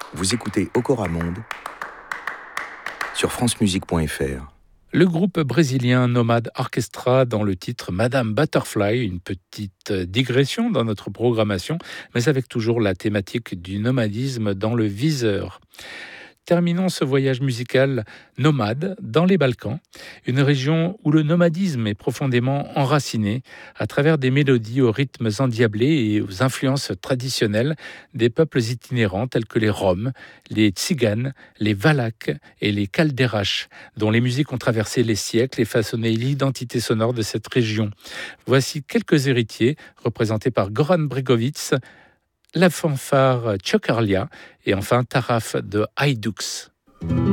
Vous écoutez Okora Monde sur francemusique.fr. Le groupe brésilien Nomad Orchestra dans le titre Madame Butterfly, une petite digression dans notre programmation, mais avec toujours la thématique du nomadisme dans le viseur. Terminons ce voyage musical nomade dans les Balkans, une région où le nomadisme est profondément enraciné à travers des mélodies aux rythmes endiablés et aux influences traditionnelles des peuples itinérants tels que les Roms, les Tziganes, les Valaques et les Kalderaches, dont les musiques ont traversé les siècles et façonné l'identité sonore de cette région. Voici quelques héritiers représentés par Goran Bregovic, la fanfare Tchokarlia et enfin Taraf de Hajdux.